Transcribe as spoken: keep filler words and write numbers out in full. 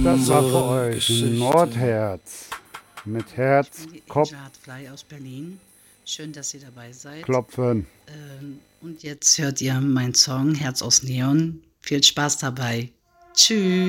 Das war für Unsere euch Geschichte. Nordherz mit Ich bin Herz, die Kopf, Angel Hartfly aus Berlin. Schön, dass ihr dabei seid. Klopfen. Ähm, und jetzt hört ihr meinen Song Herz aus Neon. Viel Spaß dabei. Tschüss.